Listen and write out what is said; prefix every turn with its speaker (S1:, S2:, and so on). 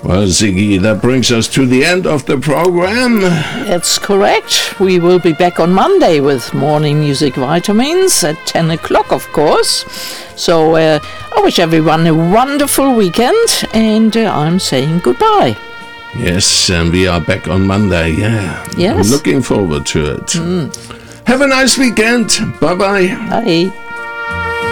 S1: Well, Ziggy, that brings us to the end of the program.
S2: That's correct. We will be back on Monday with Morning Music Vitamins at 10 o'clock, of course. So I wish everyone a wonderful weekend, and I'm saying goodbye.
S1: Yes, and we are back on Monday, yeah.
S2: Yes.
S1: I'm looking forward to it. Have a nice weekend. Bye-bye.
S2: Bye.